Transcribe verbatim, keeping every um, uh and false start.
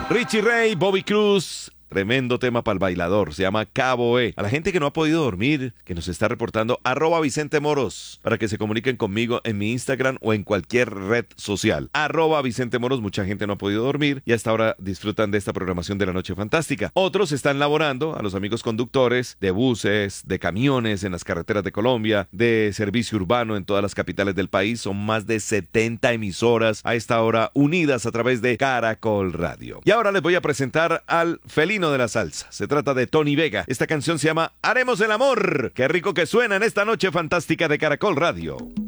Richie Ray, Bobby Cruz. Tremendo tema para el bailador, se llama Cabo E. A la gente que no ha podido dormir, que nos está reportando, arroba Vicente Moros, para que se comuniquen conmigo en mi Instagram o en cualquier red social. Arroba Vicente Moros, mucha gente no ha podido dormir y hasta ahora disfrutan de esta programación de la Noche Fantástica. Otros están laborando, a los amigos conductores de buses, de camiones en las carreteras de Colombia, de servicio urbano en todas las capitales del país. Son más de setenta emisoras a esta hora unidas a través de Caracol Radio. Y ahora les voy a presentar al felino de la salsa. Se trata de Tony Vega. Esta canción se llama Haremos el amor. Qué rico que suena en esta Noche Fantástica de Caracol Radio.